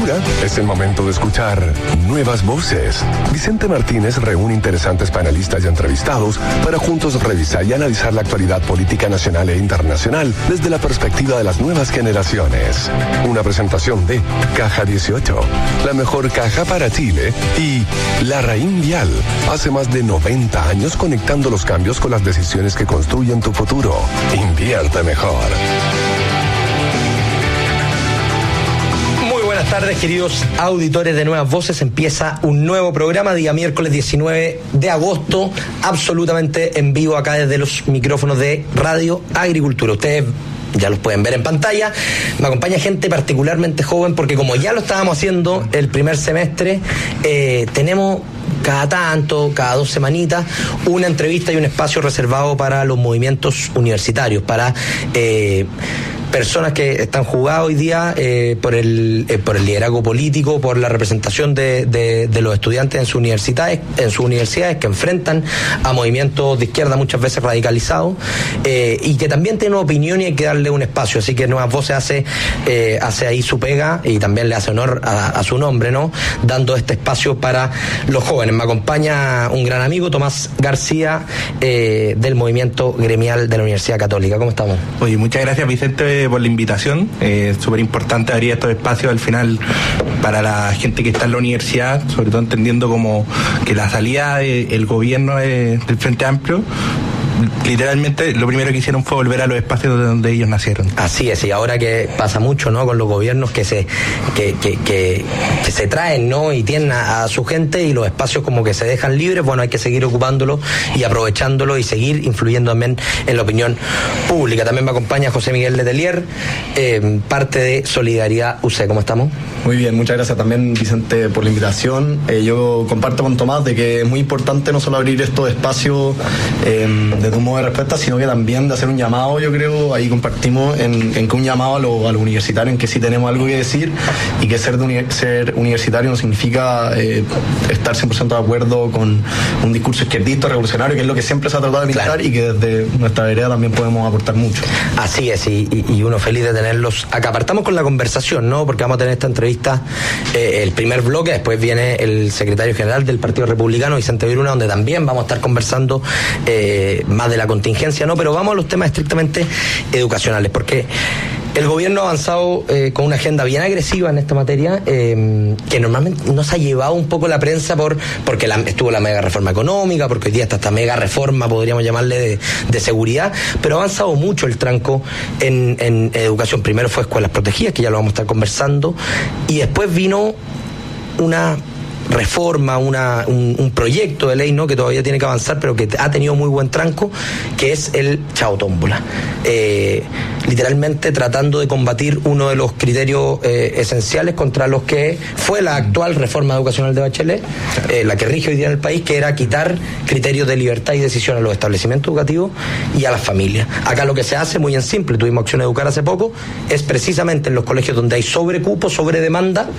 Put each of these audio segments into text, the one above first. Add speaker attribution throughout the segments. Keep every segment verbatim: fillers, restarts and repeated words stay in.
Speaker 1: Agricultura, es el momento de escuchar nuevas voces. Vicente Martínez reúne interesantes panelistas y entrevistados para juntos revisar y analizar la actualidad política nacional e internacional desde la perspectiva de las nuevas generaciones. Una presentación de Caja dieciocho, la mejor caja para Chile, y La Raín Vial, hace más de noventa años conectando los cambios con las decisiones que construyen tu futuro. Invierte mejor.
Speaker 2: Buenas tardes, queridos auditores de Nuevas Voces. Empieza un nuevo programa, día miércoles diecinueve de agosto, absolutamente en vivo acá desde los micrófonos de Radio Agricultura. Ustedes ya los pueden ver en pantalla. Me acompaña gente particularmente joven porque, como ya lo estábamos haciendo el primer semestre, eh, tenemos cada tanto, cada dos semanitas, una entrevista y un espacio reservado para los movimientos universitarios, para eh, personas que están jugadas hoy día eh, por el eh, por el liderazgo político, por la representación de, de, de los estudiantes en sus universidades, en sus universidades que enfrentan a movimientos de izquierda muchas veces radicalizados eh, y que también tienen opinión y hay que darle un espacio. Así que Nuevas Voces hace eh, hace ahí su pega y también le hace honor a, a su nombre, ¿no? Dando este espacio para los jóvenes. Me acompaña un gran amigo, Tomás García, eh, del movimiento gremial de la Universidad Católica. ¿Cómo estamos?
Speaker 3: Oye, muchas gracias, Vicente, por la invitación. Es eh, súper importante abrir estos espacios al final para la gente que está en la universidad, sobre todo entendiendo como que la salida del gobierno de, del Frente Amplio, literalmente lo primero que hicieron fue volver a los espacios de donde ellos nacieron.
Speaker 2: Así es, y ahora que pasa mucho, ¿no?, con los gobiernos que se que, que, que, que se traen, ¿no?, y tienen a, a su gente y los espacios como que se dejan libres. Bueno, hay que seguir ocupándolos y aprovechándolos y seguir influyendo también en la opinión pública. También me acompaña José Miguel Letelier, eh, parte de Solidaridad U C. ¿Cómo estamos?
Speaker 4: Muy bien, muchas gracias también, Vicente, por la invitación. Eh, yo comparto con Tomás de que es muy importante no solo abrir estos espacios eh, de un modo de respuesta, sino que también de hacer un llamado. Yo creo, ahí compartimos en, en que un llamado a los lo universitarios, en que sí tenemos algo que decir y que ser, de uni- ser universitario no significa eh, estar cien por ciento de acuerdo con un discurso izquierdista, revolucionario, que es lo que siempre se ha tratado de militar, claro, y que desde nuestra vereda también podemos aportar mucho.
Speaker 2: Así es, y, y, y uno feliz de tenerlos acá. Partamos con la conversación, ¿no?, porque vamos a tener esta entrevista, eh, el primer bloque, después viene el secretario general del Partido Republicano, Vicente Viruna, donde también vamos a estar conversando eh, más de la contingencia, ¿no? Pero vamos a los temas estrictamente educacionales, porque el gobierno ha avanzado eh, con una agenda bien agresiva en esta materia, eh, que normalmente nos ha llevado un poco la prensa por porque la, estuvo la mega reforma económica, porque hoy día está esta mega reforma, podríamos llamarle, de, de seguridad, pero ha avanzado mucho el tranco en, en educación. Primero fue escuelas protegidas, que ya lo vamos a estar conversando, y después vino una reforma, una, un, un proyecto de ley, ¿no?, que todavía tiene que avanzar, pero que ha tenido muy buen tranco, que es el Chao Tómbola. Eh, literalmente tratando de combatir uno de los criterios eh, esenciales contra los que fue la actual reforma educacional de Bachelet, eh, la que rige hoy día en el país, que era quitar criterios de libertad y decisión a los establecimientos educativos y a las familias. Acá lo que se hace, muy en simple, tuvimos Acción Educar hace poco, es precisamente en los colegios donde hay sobrecupo, sobre demanda,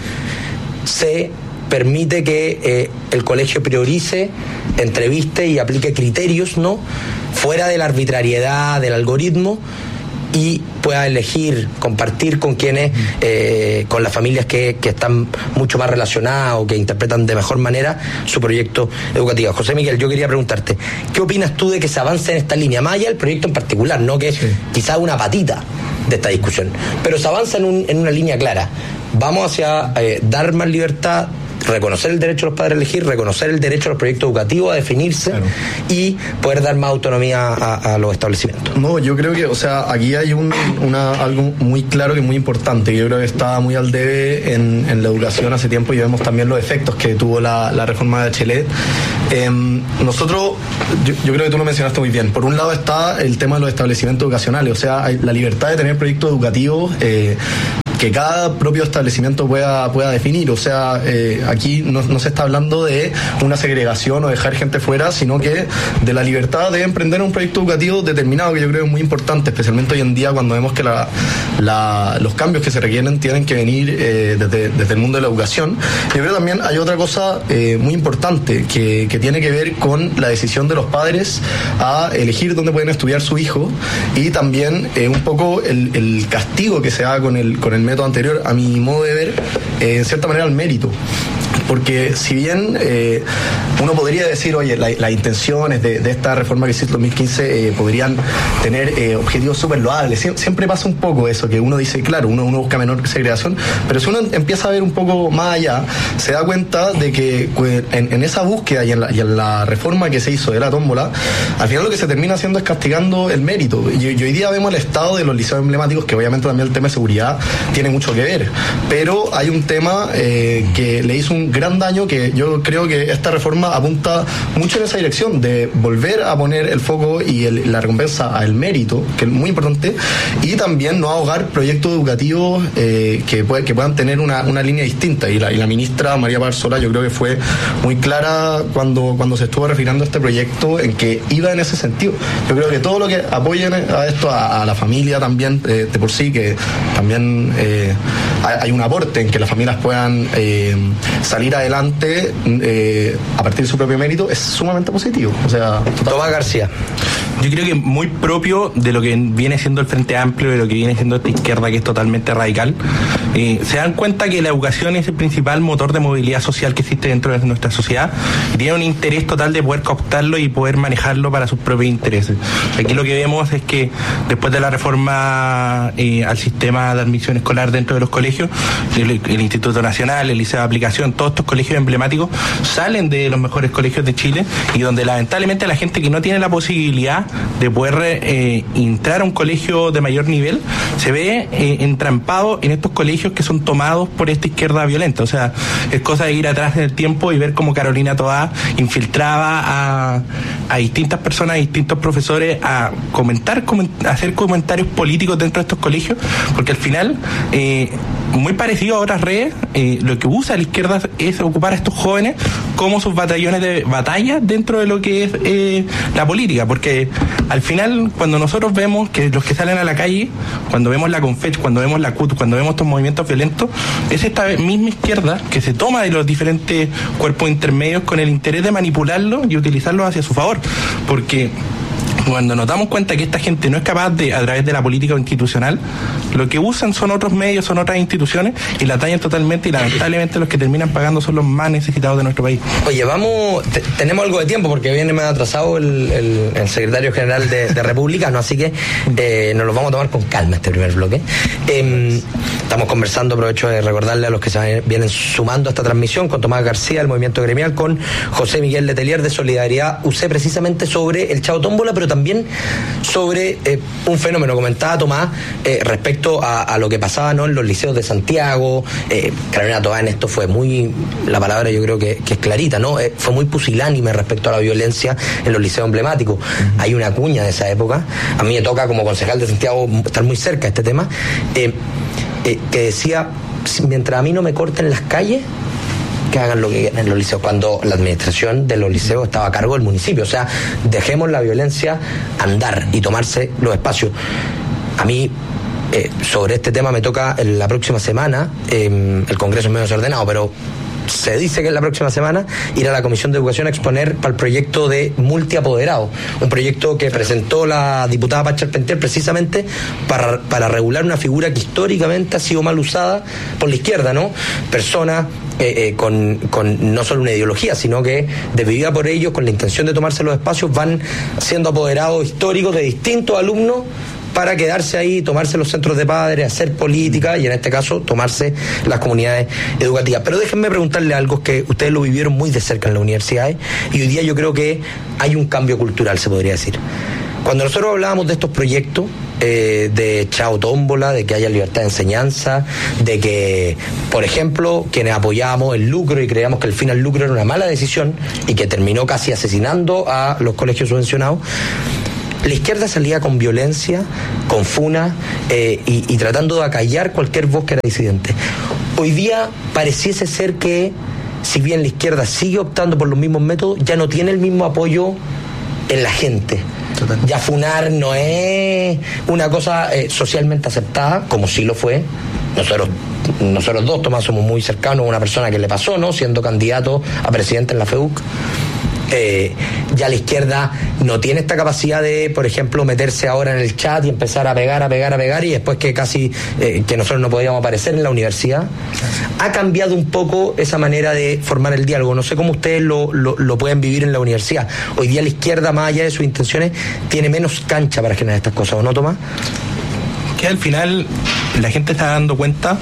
Speaker 2: se permite que eh, el colegio priorice, entreviste y aplique criterios, ¿no?, fuera de la arbitrariedad del algoritmo, y pueda elegir, compartir con quienes, eh, con las familias que, que están mucho más relacionadas o que interpretan de mejor manera su proyecto educativo. José Miguel, yo quería preguntarte, ¿qué opinas tú de que se avance en esta línea? Más allá del proyecto en particular, ¿no?, que es sí. quizás una patita de esta discusión, pero se avanza en, un, en una línea clara. Vamos hacia eh, dar más libertad, reconocer el derecho de los padres a elegir, reconocer el derecho a los proyectos educativos a definirse, claro, y poder dar más autonomía a, a los establecimientos.
Speaker 4: No, yo creo que, o sea, aquí hay un, una, algo muy claro que es muy importante, que yo creo que está muy al debe en, en la educación hace tiempo, y vemos también los efectos que tuvo la, la reforma de Bachelet. Eh, nosotros, yo, yo creo que tú lo mencionaste muy bien. Por un lado está el tema de los establecimientos educacionales, o sea, hay la libertad de tener proyectos educativos eh, que cada propio establecimiento pueda, pueda definir. O sea, eh, aquí no, no se está hablando de una segregación o dejar gente fuera, sino que de la libertad de emprender un proyecto educativo determinado, que yo creo es muy importante, especialmente hoy en día cuando vemos que la, la, los cambios que se requieren tienen que venir eh, desde, desde el mundo de la educación. Yo creo también hay otra cosa eh, muy importante que, que tiene que ver con la decisión de los padres a elegir dónde pueden estudiar su hijo, y también eh, un poco el, el castigo que se haga con el, con el método anterior, a mi modo de ver, eh, en cierta manera, al mérito. Porque si bien eh, uno podría decir, oye, la, las intenciones de, de esta reforma que hiciste en dos mil quince eh, podrían tener eh, objetivos súper loables. Sie- siempre pasa un poco eso, que uno dice, claro, uno, uno busca menor segregación, pero si uno empieza a ver un poco más allá, se da cuenta de que en, en esa búsqueda y en, la, y en la reforma que se hizo de la tómbola, al final lo que se termina haciendo es castigando el mérito. Y, y hoy día vemos el estado de los liceos emblemáticos, que obviamente también el tema de seguridad tiene mucho que ver, pero hay un tema eh, que le hizo un gran daño, que yo creo que esta reforma apunta mucho en esa dirección, de volver a poner el foco y el, la recompensa al mérito, que es muy importante, y también no ahogar proyectos educativos eh, que, puede, que puedan tener una, una línea distinta. Y la, y la ministra María Paz-Solá yo creo que fue muy clara cuando, cuando se estuvo refiriendo a este proyecto, en que iba en ese sentido. Yo creo que todo lo que apoyen a esto, a, a la familia también, eh, de por sí, que también eh, hay un aporte en que las familias puedan eh, salir adelante eh, a partir de su propio mérito, es sumamente positivo. O sea, total.
Speaker 2: Tomás García.
Speaker 3: Yo creo que muy propio de lo que viene siendo el Frente Amplio, de lo que viene siendo esta izquierda, que es totalmente radical. Eh, se dan cuenta que la educación es el principal motor de movilidad social que existe dentro de nuestra sociedad, y tiene un interés total de poder cooptarlo y poder manejarlo para sus propios intereses. Aquí lo que vemos es que después de la reforma eh, al sistema de admisión escolar dentro de los colegios, el, el Instituto Nacional, el Liceo de Aplicación, todos estos colegios emblemáticos salen de los mejores colegios de Chile, y donde lamentablemente la gente que no tiene la posibilidad de poder eh, entrar a un colegio de mayor nivel se ve eh, entrampado en estos colegios que son tomados por esta izquierda violenta. O sea, es cosa de ir atrás en el tiempo y ver cómo Carolina Toá infiltraba a, a distintas personas, a distintos profesores a comentar, coment- a hacer comentarios políticos dentro de estos colegios, porque al final eh, muy parecido a otras redes, eh, lo que usa la izquierda es ocupar a estos jóvenes como sus batallones de batalla dentro de lo que es eh, la política, porque al final, cuando nosotros vemos que los que salen a la calle, cuando vemos la Confech, cuando vemos la C U T, cuando vemos estos movimientos violentos, es esta misma izquierda que se toma de los diferentes cuerpos intermedios con el interés de manipularlos y utilizarlos hacia su favor, porque cuando nos damos cuenta que esta gente no es capaz de, a través de la política institucional, lo que usan son otros medios, son otras instituciones, y la tallan totalmente, y lamentablemente los que terminan pagando son los más necesitados de nuestro país.
Speaker 2: Oye, vamos, te, tenemos algo de tiempo porque viene más atrasado el, el, el secretario general de, de Republicano, así que eh, nos lo vamos a tomar con calma este primer bloque. Eh, estamos conversando, aprovecho de recordarle a los que se vienen sumando a esta transmisión, con Tomás García del Movimiento Gremial, con José Miguel Letelier de Solidaridad U C, precisamente sobre el Chao Tómbola, pero también también sobre eh, un fenómeno, comentaba Tomás, eh, respecto a, a lo que pasaba, ¿no?, en los liceos de Santiago. eh, Carolina Toá en esto fue muy, la palabra yo creo que, que es clarita, ¿no? Eh, fue muy pusilánime respecto a la violencia en los liceos emblemáticos. Uh-huh. Hay una cuña de esa época, a mí me toca como concejal de Santiago estar muy cerca de este tema, eh, eh, que decía, mientras a mí no me corten las calles, que hagan lo que quieran en los liceos, cuando la administración de los liceos estaba a cargo del municipio. O sea, dejemos la violencia andar y tomarse los espacios. A mí, eh, sobre este tema me toca en la próxima semana, eh, el Congreso es medio desordenado, pero se dice que en la próxima semana ir a la Comisión de Educación a exponer para el proyecto de multiapoderado, un proyecto que presentó la diputada Paz Charpentier precisamente para, para regular una figura que históricamente ha sido mal usada por la izquierda, ¿no? Personas eh, eh, con, con no solo una ideología, sino que desvivida por ellos, con la intención de tomarse los espacios, van siendo apoderados históricos de distintos alumnos para quedarse ahí, tomarse los centros de padres, hacer política y en este caso tomarse las comunidades educativas. Pero déjenme preguntarle algo que ustedes lo vivieron muy de cerca en las universidades y hoy día yo creo que hay un cambio cultural, se podría decir. Cuando nosotros hablábamos de estos proyectos, eh, de Chao Tómbola, de que haya libertad de enseñanza, de que, por ejemplo, quienes apoyábamos el lucro y creíamos que el fin al lucro era una mala decisión y que terminó casi asesinando a los colegios subvencionados, la izquierda salía con violencia, con funa eh, y, y tratando de acallar cualquier voz que era disidente. Hoy día pareciese ser que, si bien la izquierda sigue optando por los mismos métodos, ya no tiene el mismo apoyo en la gente. Total. Ya funar no es una cosa eh, socialmente aceptada, como sí lo fue. Nosotros nosotros dos, Tomás, somos muy cercanos a una persona que le pasó, ¿no?, siendo candidato a presidente en la FEUC. Eh, ya la izquierda no tiene esta capacidad de, por ejemplo, meterse ahora en el chat y empezar a pegar, a pegar, a pegar, y después que casi eh, que nosotros no podíamos aparecer en la universidad. Ha cambiado un poco esa manera de formar el diálogo. No sé cómo ustedes lo, lo, lo pueden vivir en la universidad. Hoy día la izquierda, más allá de sus intenciones, tiene menos cancha para generar estas cosas, ¿o no, Tomás?
Speaker 3: Que al final la gente está dando cuenta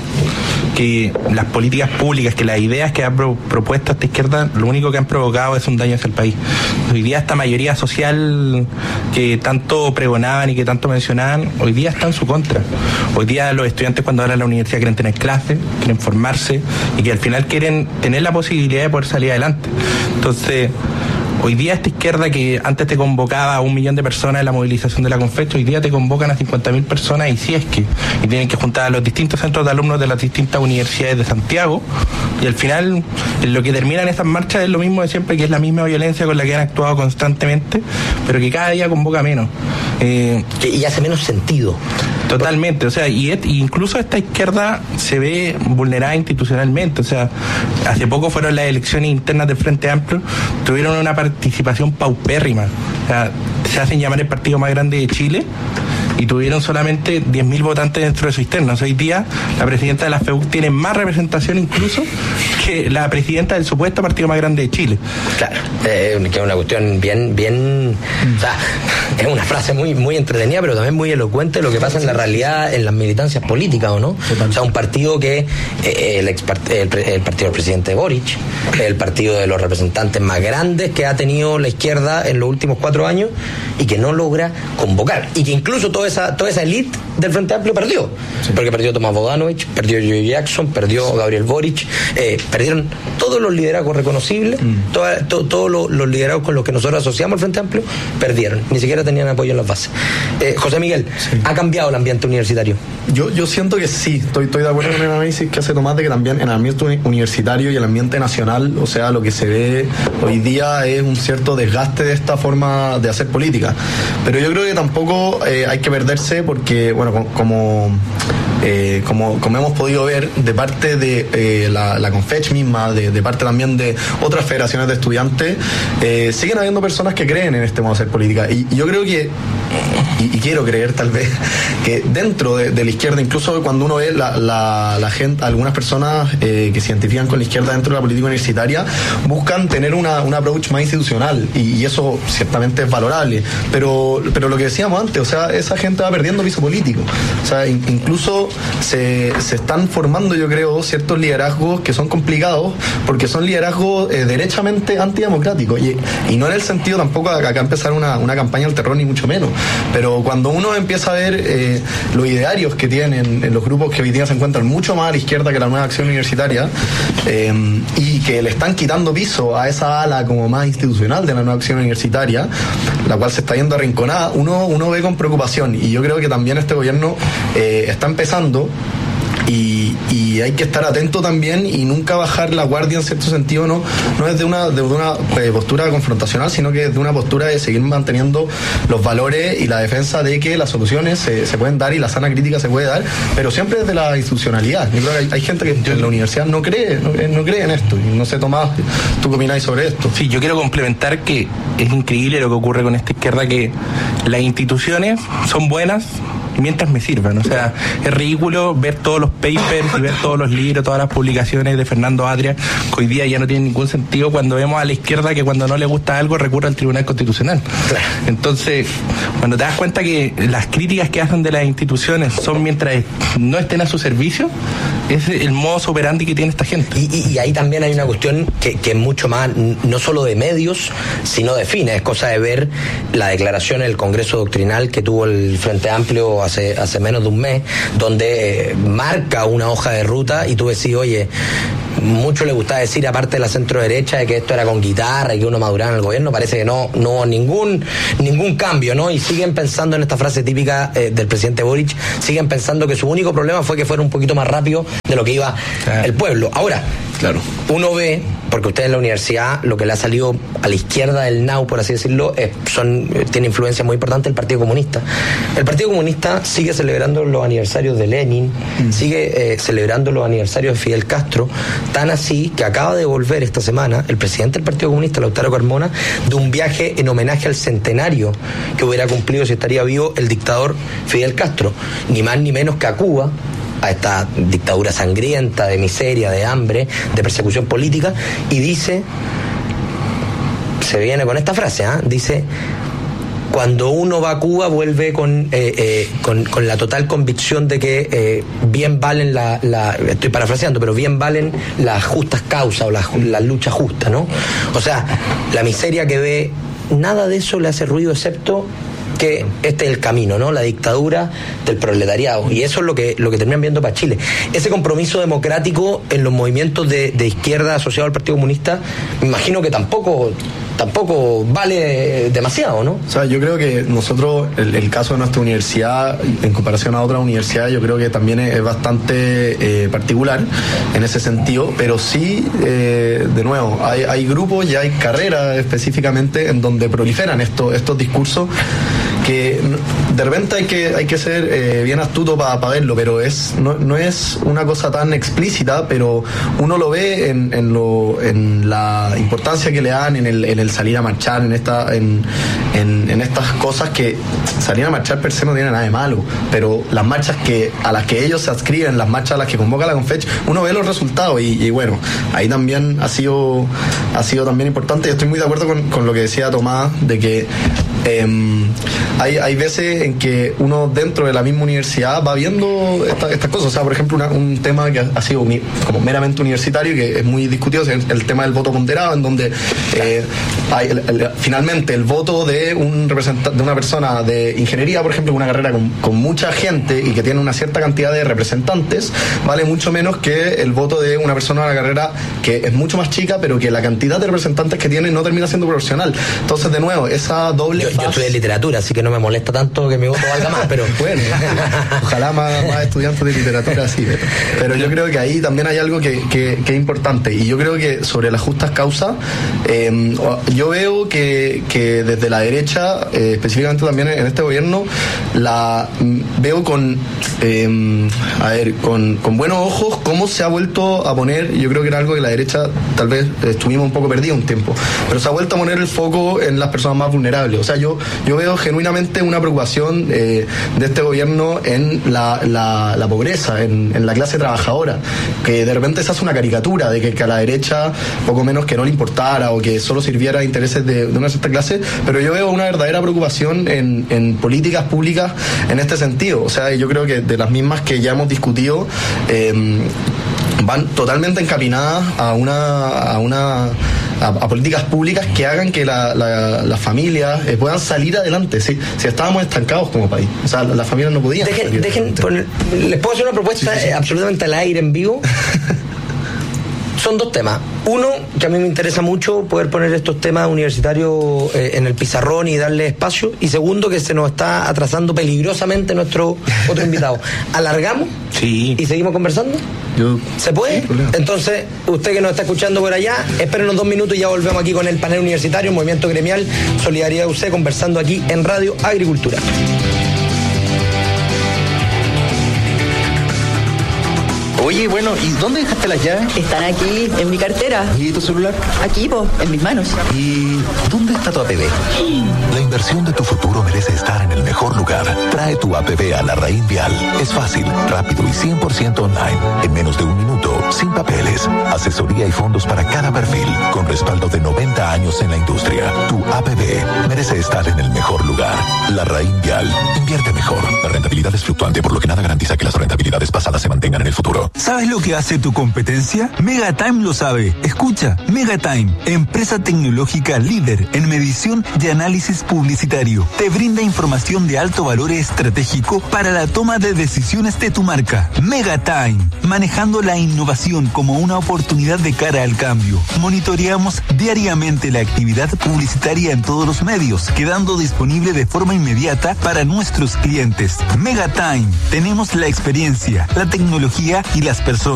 Speaker 3: que las políticas públicas, que las ideas que ha pro, propuesto esta izquierda, lo único que han provocado es un daño hacia el país. Hoy día esta mayoría social que tanto pregonaban y que tanto mencionaban, hoy día está en su contra. Hoy día los estudiantes cuando van a la universidad quieren tener clases, quieren formarse y que al final quieren tener la posibilidad de poder salir adelante. Entonces, hoy día esta izquierda que antes te convocaba a un millón de personas en la movilización de la Confech, hoy día te convocan a cincuenta mil personas, y si es que, y tienen que juntar a los distintos centros de alumnos de las distintas universidades de Santiago, y al final lo que termina en estas marchas es lo mismo de siempre, que es la misma violencia con la que han actuado constantemente, pero que cada día convoca menos.
Speaker 2: Eh, y hace menos sentido.
Speaker 3: Totalmente, o sea, y et, incluso esta izquierda se ve vulnerada institucionalmente. O sea, hace poco fueron las elecciones internas del Frente Amplio, tuvieron una participación paupérrima. O sea, se hacen llamar el partido más grande de Chile y tuvieron solamente diez mil votantes dentro de su interna. Hoy día la presidenta de la F E U C tiene más representación incluso que la presidenta del supuesto partido más grande de Chile.
Speaker 2: Claro, eh, que es una cuestión bien, bien, mm. o sea, es una frase muy, muy entretenida, pero también muy elocuente de lo que pasa en la realidad, en las militancias políticas, ¿o no? Total. O sea, un partido que eh, el, ex, el, el partido del presidente Boric, el partido de los representantes más grandes que ha tenido la izquierda en los últimos cuatro años y que no logra convocar, y que incluso todo Esa, toda esa élite del Frente Amplio perdió, sí. Porque perdió Tomás Bogdanovich, perdió Joe Jackson, perdió Gabriel Boric, eh, perdieron todos los liderazgos reconocibles, mm. toda, to, todos los, los liderazgos con los que nosotros asociamos al Frente Amplio, perdieron, ni siquiera tenían apoyo en las bases. Eh, José Miguel, sí. ¿Ha cambiado el ambiente universitario?
Speaker 4: Yo, yo siento que sí, estoy, estoy de acuerdo con el análisis que hace Tomás de que también en el ambiente universitario y el ambiente nacional, o sea, lo que se ve hoy día es un cierto desgaste de esta forma de hacer política, pero yo creo que tampoco eh, hay que perderse porque, bueno, como eh, como, como hemos podido ver de parte de eh, la, la Confech misma, de, de parte también de otras federaciones de estudiantes, eh, siguen habiendo personas que creen en este modo de hacer política, y, y yo creo que y, y quiero creer tal vez que dentro de, de la izquierda, incluso cuando uno ve la, la, la gente, algunas personas eh, que se identifican con la izquierda dentro de la política universitaria buscan tener una, un approach más institucional, y, y eso ciertamente es valorable, pero, pero lo que decíamos antes, o sea, esa gente va perdiendo piso político, o sea, in, incluso se, se están formando, yo creo, ciertos liderazgos que son complicados porque son liderazgos eh, derechamente antidemocráticos, y, y no en el sentido tampoco de acá empezar una, una campaña al terror ni mucho menos, pero cuando uno empieza a ver eh, los idearios que tienen en los grupos que hoy día se encuentran mucho más a la izquierda que la Nueva Acción Universitaria, eh, y que le están quitando piso a esa ala como más institucional de la Nueva Acción Universitaria, la cual se está yendo arrinconada, uno, uno ve con preocupación, y yo creo que también este gobierno eh, está empezando. Y, y hay que estar atento también y nunca bajar la guardia en cierto sentido, no, no es de una, de una eh, postura confrontacional, sino que es de una postura de seguir manteniendo los valores y la defensa de que las soluciones se, se pueden dar y la sana crítica se puede dar, pero siempre desde la institucionalidad. Yo creo que hay, hay gente que en la universidad no cree, no, no cree en esto, y no sé, Tomás, ¿tú qué opináis sobre esto?
Speaker 3: Sí, yo quiero complementar que es increíble lo que ocurre con esta izquierda, que las instituciones son buenas mientras me sirvan, o sea, es ridículo ver todos los papers y ver todos los libros, todas las publicaciones de Fernando Atria, que hoy día ya no tienen ningún sentido cuando vemos a la izquierda que cuando no le gusta algo recurre al Tribunal Constitucional. Entonces, cuando te das cuenta que las críticas que hacen de las instituciones son mientras no estén a su servicio, es el modus operandi que tiene esta gente.
Speaker 2: Y, y, y ahí también hay una cuestión que, que es mucho más, no solo de medios, sino de fines. Es cosa de ver la declaración en el Congreso Doctrinal que tuvo el Frente Amplio hace, hace menos de un mes, donde marca una hoja de ruta y tú decís, oye, mucho le gustaba decir, aparte de la centro derecha, de que esto era con guitarra y que uno maduraba en el gobierno, parece que no, no hubo ningún, ningún cambio, ¿no? Y siguen pensando en esta frase típica eh, del presidente Boric, siguen pensando que su único problema fue que fuera un poquito más rápido de lo que iba claro. el pueblo. Ahora, claro, uno ve, porque usted en la universidad, lo que le ha salido a la izquierda del N A U, por así decirlo, es, son, tiene influencia muy importante el Partido Comunista. El Partido Comunista sigue celebrando los aniversarios de Lenin, mm. sigue eh, celebrando los aniversarios de Fidel Castro, tan así que acaba de volver esta semana el presidente del Partido Comunista, Lautaro Carmona, de un viaje en homenaje al centenario que hubiera cumplido si estaría vivo el dictador Fidel Castro, ni más ni menos que a Cuba, a esta dictadura sangrienta, de miseria, de hambre, de persecución política, y dice, se viene con esta frase, ¿eh? dice: cuando uno va a Cuba vuelve con, eh, eh, con, con la total convicción de que eh, bien valen la, la, estoy parafraseando, pero bien valen las justas causas o las la luchas justas, ¿no? O sea, la miseria que ve, nada de eso le hace ruido excepto que este es el camino, ¿no? La dictadura del proletariado. Y eso es lo que, lo que terminan viendo para Chile. Ese compromiso democrático en los movimientos de, de izquierda asociados al Partido Comunista, me imagino que tampoco tampoco vale demasiado, ¿no?
Speaker 4: O sea, yo creo que nosotros, el, el caso de nuestra universidad, en comparación a otras universidades, yo creo que también es, es bastante eh, particular en ese sentido, pero sí, eh, de nuevo, hay, hay grupos y hay carreras específicamente en donde proliferan estos, estos discursos que de repente hay que hay que ser eh, bien astuto para pa verlo, pero es no, no es una cosa tan explícita, pero uno lo ve en, en lo en la importancia que le dan en el, en el salir a marchar, en esta en, en, en estas cosas que salir a marchar per se no tiene nada de malo, pero las marchas que a las que ellos se adscriben, las marchas a las que convoca la Confech, uno ve los resultados y, y bueno, ahí también ha sido ha sido también importante. Yo estoy muy de acuerdo con, con lo que decía Tomás, de que eh, hay, hay veces en que uno dentro de la misma universidad va viendo esta, estas cosas. O sea, por ejemplo, una, un tema que ha sido uni, como meramente universitario y que es muy discutido es el, el tema del voto ponderado, en donde eh, hay el, el, finalmente el voto de un representante, de una persona de ingeniería, por ejemplo, una carrera con, con mucha gente y que tiene una cierta cantidad de representantes, vale mucho menos que el voto de una persona de una carrera que es mucho más chica, pero que la cantidad de representantes que tiene no termina siendo proporcional. Entonces, de nuevo, esa doble
Speaker 2: yo, yo estudié literatura, así que no me molesta tanto que mi voto valga más, pero
Speaker 4: bueno, ojalá más, más estudiantes de literatura así, pero, pero yo creo que ahí también hay algo que, que, que es importante, y yo creo que sobre las justas causas, eh, yo veo que, que desde la derecha, eh, específicamente también en este gobierno, la veo con eh, a ver, con, con buenos ojos cómo se ha vuelto a poner, yo creo que era algo que la derecha tal vez estuvimos un poco perdidos un tiempo, pero se ha vuelto a poner el foco en las personas más vulnerables. O sea, yo, yo veo genuinamente una preocupación eh, de este gobierno en la, la, la pobreza, en, en la clase trabajadora, que de repente se hace una caricatura de que, que a la derecha poco menos que no le importara o que solo sirviera a intereses de, de una cierta clase, pero yo veo una verdadera preocupación en, en políticas públicas en este sentido. O sea, yo creo que de las mismas que ya hemos discutido, eh, van totalmente encaminadas a una a una a, a políticas públicas que hagan que las la, la familias eh, puedan salir adelante. Si, si estábamos estancados como país, o sea, las familias no podían
Speaker 2: dejen,
Speaker 4: salir
Speaker 2: dejen poner, les puedo hacer una propuesta sí, sí, sí. absolutamente al aire, en vivo. Son dos temas. Uno, que a mí me interesa mucho poder poner estos temas universitarios eh, en el pizarrón y darle espacio. Y segundo, que se nos está atrasando peligrosamente nuestro otro invitado. ¿Alargamos?
Speaker 3: Sí.
Speaker 2: ¿Y seguimos conversando?
Speaker 4: Yo,
Speaker 2: ¿Se puede?
Speaker 4: Sí,
Speaker 2: entonces, usted que nos está escuchando por allá, espérenos dos minutos y ya volvemos aquí con el panel universitario, Movimiento Gremial, Solidaridad U C, conversando aquí en Radio Agricultura.
Speaker 5: Oye, bueno, ¿y dónde dejaste las llaves?
Speaker 6: Están aquí, en mi cartera.
Speaker 5: ¿Y tu celular?
Speaker 6: Aquí, po, en mis manos.
Speaker 5: ¿Y dónde está tu A P B?
Speaker 1: La inversión de tu futuro merece estar en el mejor lugar. Trae tu A P B a la Raín Vial. Es fácil, rápido y cien por ciento online. En menos de un minuto, sin papeles. Asesoría y fondos para cada perfil. Con respaldo de noventa años en la industria. Tu A P B merece estar en el mejor lugar. La Raín Vial. Invierte mejor. La rentabilidad es fluctuante, por lo que nada garantiza que las rentabilidades pasadas se mantengan en el futuro.
Speaker 7: ¿Sabes lo que hace tu competencia? Megatime lo sabe. Escucha, Megatime, empresa tecnológica líder en medición y análisis publicitario. Te brinda información de alto valor estratégico para la toma de decisiones de tu marca. Megatime, manejando la innovación como una oportunidad de cara al cambio. Monitoreamos diariamente la actividad publicitaria en todos los medios, quedando disponible de forma inmediata para nuestros clientes. Megatime, tenemos la experiencia, la tecnología y las personas.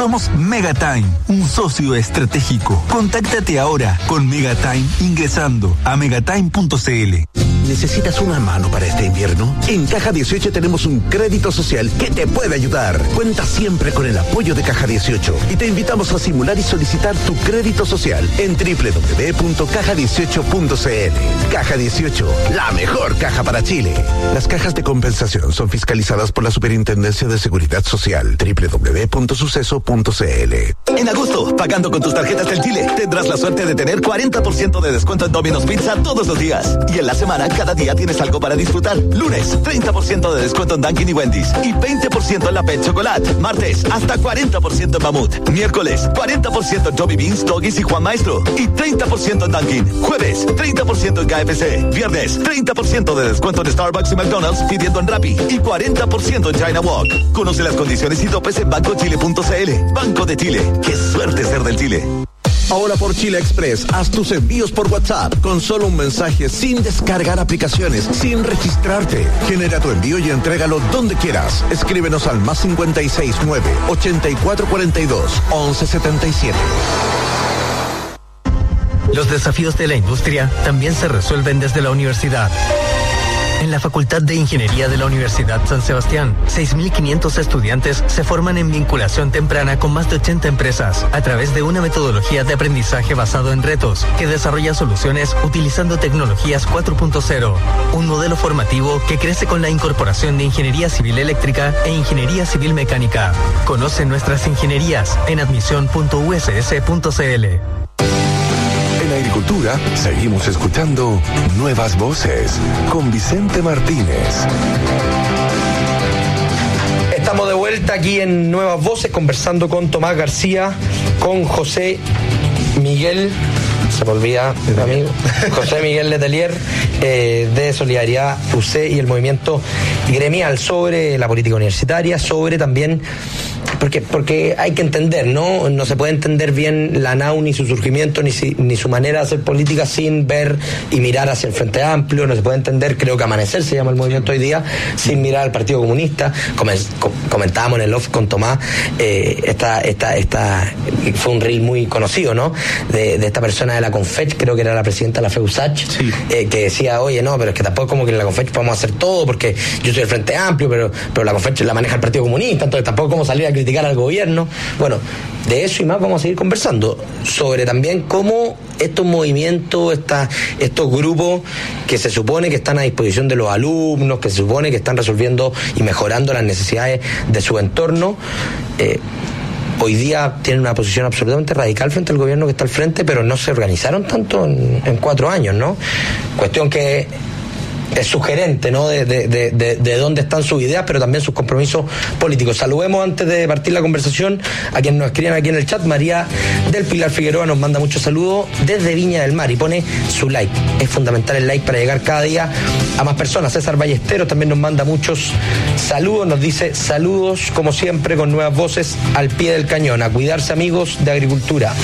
Speaker 7: Somos Megatime, un socio estratégico. Contáctate ahora con Megatime ingresando a megatime punto c l.
Speaker 8: ¿Necesitas una mano para este invierno? En Caja dieciocho tenemos un crédito social que te puede ayudar. Cuenta siempre con el apoyo de Caja dieciocho y te invitamos a simular y solicitar tu crédito social en doble u doble u doble u punto caja dieciocho punto c l. Caja dieciocho, la mejor caja para Chile. Las cajas de compensación son fiscalizadas por la Superintendencia de Seguridad Social. doble u doble u doble u punto suceso punto c l.
Speaker 9: En agosto, pagando con tus tarjetas del Chile, tendrás la suerte de tener cuarenta por ciento de descuento en Domino's Pizza todos los días. Y en la semana, cada día tienes algo para disfrutar. Lunes, treinta por ciento de descuento en Dunkin' y Wendy's. Y veinte por ciento en la Pet Chocolate. Martes, hasta cuarenta por ciento en Mamut. Miércoles, cuarenta por ciento en Joby Beans, Doggies y Juan Maestro. Y treinta por ciento en Dunkin'. Jueves, treinta por ciento en K F C. Viernes, treinta por ciento de descuento en Starbucks y McDonald's pidiendo en Rappi. Y cuarenta por ciento en China Walk. Conoce las condiciones y topes en banco chile punto c l. Banco de Chile. ¡Qué suerte ser del Chile!
Speaker 8: Ahora por Chile Express, haz tus envíos por WhatsApp con solo un mensaje, sin descargar aplicaciones, sin registrarte. Genera tu envío y entrégalo donde quieras. Escríbenos al más cincuenta y seis nueve, ochenta y cuatro cuarenta y dos, once setenta y siete.
Speaker 10: Los desafíos de la industria también se resuelven desde la universidad. En la Facultad de Ingeniería de la Universidad San Sebastián, seis mil quinientos estudiantes se forman en vinculación temprana con más de ochenta empresas a través de una metodología de aprendizaje basado en retos que desarrolla soluciones utilizando tecnologías cuatro punto cero. Un modelo formativo que crece con la incorporación de Ingeniería Civil Eléctrica e Ingeniería Civil Mecánica. Conoce nuestras ingenierías en admisión punto u s s punto c l.
Speaker 1: En Agricultura seguimos escuchando Nuevas Voces con Vicente Martínez.
Speaker 2: Estamos de vuelta aquí en Nuevas Voces conversando con Tomás García, con José Miguel, se me olvida a mí, José Miguel Letelier, eh, de Solidaridad U C y el movimiento gremial, sobre la política universitaria, sobre también... Porque, porque hay que entender, ¿no? No se puede entender bien la N A U ni su surgimiento, ni, si, ni su manera de hacer política sin ver y mirar hacia el Frente Amplio. No se puede entender, creo que Amanecer se llama el movimiento hoy día, sin mirar al Partido Comunista. Comentábamos en el off con Tomás, eh, esta, esta, esta, fue un reel muy conocido, ¿no? De, de esta persona de la Confech, creo que era la presidenta de la FEUSACH, sí. eh, que decía, oye, no, pero es que tampoco como que en la Confech podemos hacer todo, porque yo soy del Frente Amplio, pero, pero la Confech la maneja el Partido Comunista, entonces tampoco como salir a criticar al gobierno. Bueno, de eso y más vamos a seguir conversando, sobre también cómo estos movimientos, esta, estos grupos que se supone que están a disposición de los alumnos, que se supone que están resolviendo y mejorando las necesidades de su entorno, eh, hoy día tienen una posición absolutamente radical frente al gobierno que está al frente, pero no se organizaron tanto en, en cuatro años, ¿no? Cuestión que es sugerente, ¿no? De, de, de, de, de dónde están sus ideas, pero también sus compromisos políticos. Saludemos antes de partir la conversación a quienes nos escriben aquí en el chat. María del Pilar Figueroa nos manda muchos saludos desde Viña del Mar y pone su like. Es fundamental el like para llegar cada día a más personas. César Ballesteros también nos manda muchos saludos, nos dice saludos como siempre con Nuevas Voces al pie del cañón. A cuidarse, amigos de Agricultura.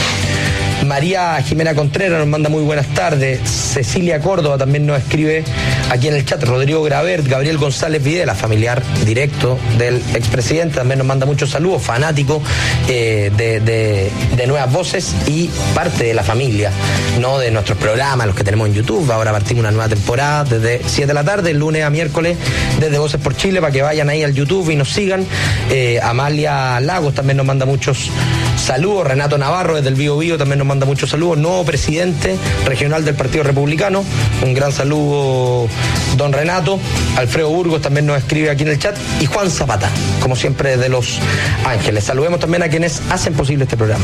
Speaker 2: María Jimena Contreras nos manda muy buenas tardes. Cecilia Córdoba también nos escribe aquí en el chat. Rodrigo Gravert, Gabriel González Videla, familiar directo del expresidente, también nos manda muchos saludos, fanático eh, de, de, de Nuevas Voces y parte de la familia, ¿no? De nuestros programas, los que tenemos en YouTube. Ahora partimos una nueva temporada desde siete de la tarde, lunes a miércoles, desde Voces por Chile, para que vayan ahí al YouTube y nos sigan. Eh, Amalia Lagos también nos manda muchos saludos. Renato Navarro desde el Bío Bío también nos manda muchos saludos. Nuevo presidente regional del Partido Republicano, un gran saludo, don Renato. Alfredo Burgos también nos escribe aquí en el chat, y Juan Zapata, como siempre, de Los Ángeles. Saludemos también a quienes hacen posible este programa.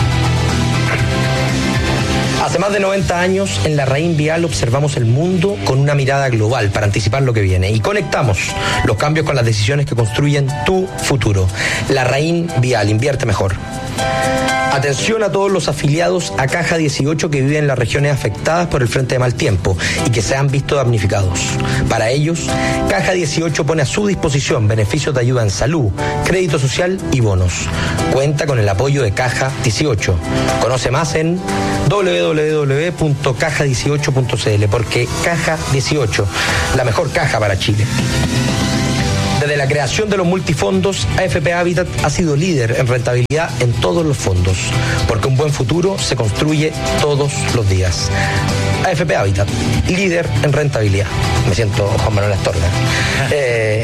Speaker 2: Hace más de noventa años, en La Raín Vial observamos el mundo con una mirada global para anticipar lo que viene y conectamos los cambios con las decisiones que construyen tu futuro. La Raín Vial, invierte mejor. Atención a todos los afiliados a Caja dieciocho que viven en las regiones afectadas por el frente de mal tiempo y que se han visto damnificados. Para ellos, Caja dieciocho pone a su disposición beneficios de ayuda en salud, crédito social y bonos. Cuenta con el apoyo de Caja dieciocho. Conoce más en doble u doble u doble u punto caja dieciocho punto c l, porque Caja dieciocho, la mejor caja para Chile. Desde la creación de los multifondos, A F P Habitat ha sido líder en rentabilidad en todos los fondos, porque un buen futuro se construye todos los días. A F P Habitat, líder en rentabilidad. Me siento Juan Manuel Astorga. Eh,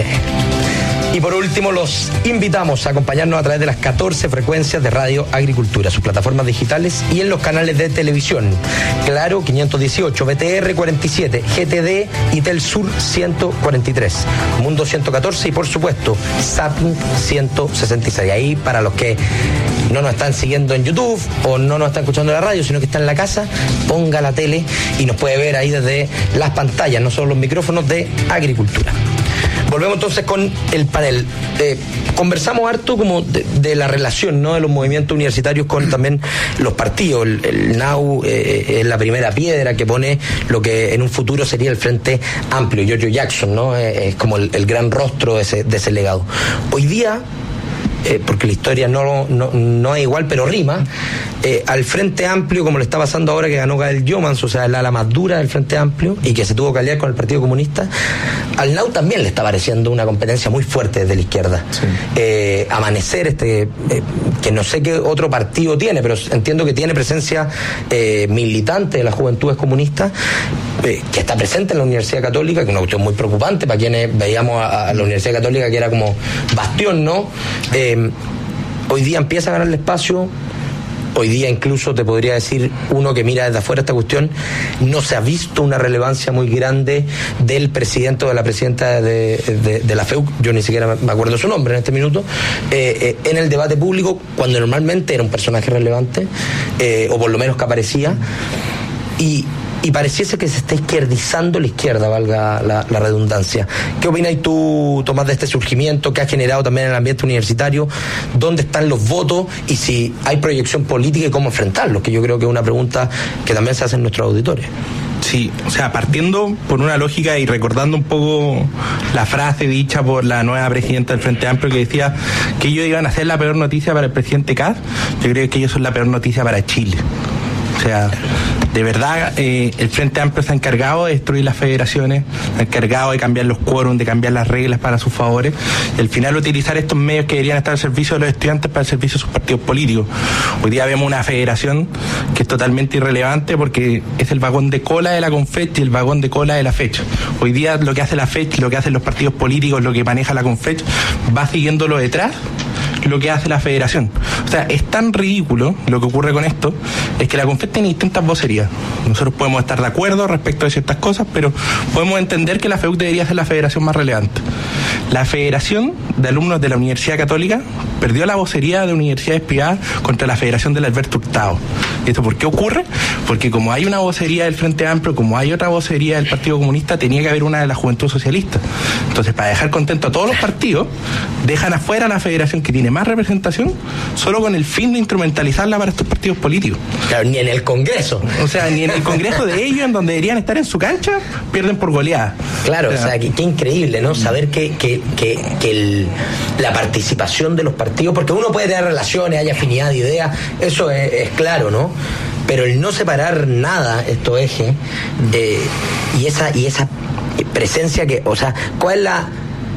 Speaker 2: y por último, los invitamos a acompañarnos a través de las catorce frecuencias de Radio Agricultura, sus plataformas digitales y en los canales de televisión. Claro, quinientos dieciocho, B T R cuarenta y siete, G T D y Telsur ciento cuarenta y tres, Mundo ciento catorce y por supuesto Zapping ciento sesenta y seis. Ahí para los que no nos están siguiendo en YouTube o no nos están escuchando en la radio, sino que están en la casa, ponga la tele y nos puede ver ahí desde las pantallas, no solo los micrófonos de Agricultura. Volvemos entonces con el panel. Eh, conversamos harto como de, de la relación, ¿no?, de los movimientos universitarios con también los partidos. El, el N A U eh, es la primera piedra que pone lo que en un futuro sería el Frente Amplio. Giorgio Jackson, ¿no?, es, es como el, el gran rostro de ese, de ese legado. Hoy día, Eh, porque la historia no, no, no es igual, pero rima, eh, al Frente Amplio, como le está pasando ahora que ganó Gael Jomans, o sea, el ala más dura del Frente Amplio, y que se tuvo que aliar con el Partido Comunista, al N A U también le está pareciendo una competencia muy fuerte desde la izquierda. Sí. Eh, Amanecer, este eh, que no sé qué otro partido tiene, pero entiendo que tiene presencia eh, militante de las juventudes comunistas, eh, que está presente en la Universidad Católica, que es una cuestión muy preocupante para quienes veíamos a, a la Universidad Católica, que era como bastión, ¿no? Eh, hoy día empieza a ganar el espacio. Hoy día incluso te podría decir, uno que mira desde afuera esta cuestión, no se ha visto una relevancia muy grande del presidente o de la presidenta de, de, de la F E U C, yo ni siquiera me acuerdo su nombre en este minuto, eh, eh, en el debate público, cuando normalmente era un personaje relevante, eh, o por lo menos que aparecía, y Y pareciese que se está izquierdizando la izquierda, valga la, la redundancia. ¿Qué opinas tú, Tomás, de este surgimiento que ha generado también en el ambiente universitario? ¿Dónde están los votos? Y si hay proyección política y cómo enfrentarlos, que yo creo que es una pregunta que también se hace en nuestros auditores.
Speaker 3: Sí, o sea, partiendo por una lógica y recordando un poco la frase dicha por la nueva presidenta del Frente Amplio, que decía que ellos iban a ser la peor noticia para el presidente Kast, yo creo que ellos son la peor noticia para Chile. O sea, de verdad, eh, el Frente Amplio se ha encargado de destruir las federaciones, se ha encargado de cambiar los quórums, de cambiar las reglas para sus favores, y al final utilizar estos medios que deberían estar al servicio de los estudiantes para el servicio de sus partidos políticos. Hoy día vemos una federación que es totalmente irrelevante porque es el vagón de cola de la Confech y el vagón de cola de la fecha. Hoy día lo que hace la fecha, lo que hacen los partidos políticos, lo que maneja la Confech, va siguiéndolo detrás lo que hace la federación. O sea, es tan ridículo lo que ocurre con esto, es que la Confech tiene distintas vocerías. Nosotros podemos estar de acuerdo respecto de ciertas cosas, pero podemos entender que la F E U C debería ser la federación más relevante. La Federación de Alumnos de la Universidad Católica perdió la vocería de universidades privadas contra la Federación del Alberto Hurtado. ¿Y esto por qué ocurre? Porque como hay una vocería del Frente Amplio, como hay otra vocería del Partido Comunista, tenía que haber una de la Juventud Socialista. Entonces, para dejar contento a todos los partidos, dejan afuera a la federación que tiene más representación, solo con el fin de instrumentalizarla para estos partidos políticos.
Speaker 2: Claro, ni en el Congreso.
Speaker 3: O sea, ni en el Congreso de ellos, en donde deberían estar en su cancha, pierden por goleada.
Speaker 2: Claro, o sea, o sea qué, qué increíble, ¿no? Saber que, que, que, que el, la participación de los partidos, porque uno puede tener relaciones, hay afinidad de ideas, eso es, es claro, ¿no? Pero el no separar nada, estos ejes, eh, y esa, y esa presencia que, o sea, ¿cuál es la...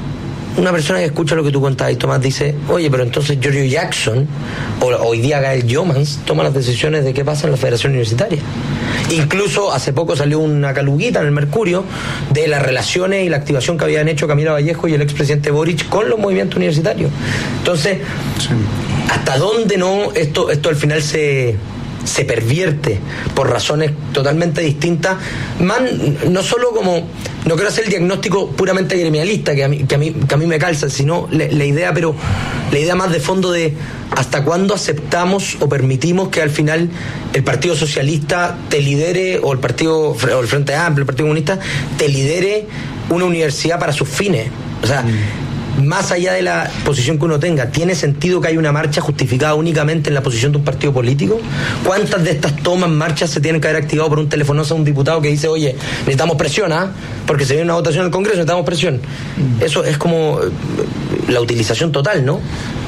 Speaker 2: Una persona que escucha lo que tú contabas y Tomás dice, oye, pero entonces Giorgio Jackson o hoy día Gael Jomans toma las decisiones de qué pasa en la Federación Universitaria. Incluso hace poco salió una caluguita en el Mercurio de las relaciones y la activación que habían hecho Camila Vallejo y el expresidente Boric con los movimientos universitarios. Entonces, sí. ¿Hasta dónde no esto, esto al final se... se pervierte por razones totalmente distintas, man, no solo como, no quiero hacer el diagnóstico puramente gremialista que a mí, que a mí, que a mí me calza, sino la, la idea, pero la idea más de fondo de hasta cuándo aceptamos o permitimos que al final el Partido Socialista te lidere, o el Partido, o el Frente Amplio, el Partido Comunista, te lidere una universidad para sus fines. O sea, mm. más allá de la posición que uno tenga, ¿tiene sentido que haya una marcha justificada únicamente en la posición de un partido político? ¿Cuántas de estas tomas, marchas se tienen que haber activado por un telefonazo a un diputado que dice, oye, necesitamos presión, ¿ah? Porque se viene una votación en el Congreso, necesitamos presión? Mm. Eso es como la utilización total, ¿no?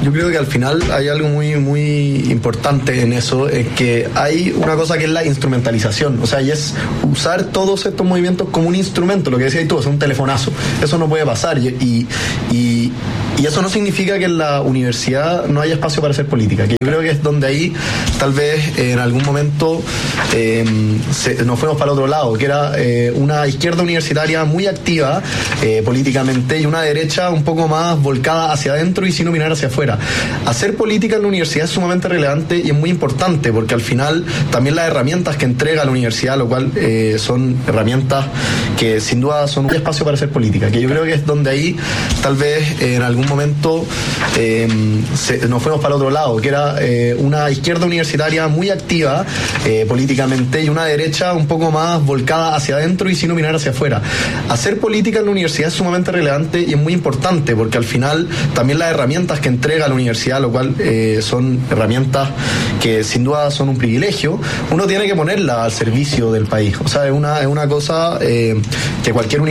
Speaker 4: Yo creo que al final hay algo muy muy importante en eso, es que hay una cosa que es la instrumentalización, o sea, y es usar todos estos movimientos como un instrumento, lo que decías tú, es un telefonazo, eso no puede pasar, y, y, y, y eso no significa que en la universidad no haya espacio para hacer política, que yo creo que es donde ahí tal vez eh, en algún momento eh, se, nos fuimos para el otro lado, que era eh, una izquierda universitaria muy activa eh, políticamente y una derecha un poco más volcada hacia adentro y sin mirar hacia afuera. Hacer política en la universidad es sumamente relevante y es muy importante porque al final también las herramientas que entrega la universidad, lo cual eh, son herramientas que sin duda son un espacio para hacer política, que yo creo que es donde ahí tal vez eh, en algún momento eh, se, nos fuimos para el otro lado, que era eh, una izquierda universitaria muy activa eh, políticamente y una derecha un poco más volcada hacia adentro y sin mirar hacia afuera. Hacer política en la universidad es sumamente relevante y es muy importante porque al final también las herramientas que entrega la universidad, lo cual eh, son herramientas que sin duda son un privilegio, uno tiene que ponerla al servicio del país. O sea, es una, es una cosa eh, que cualquier universidad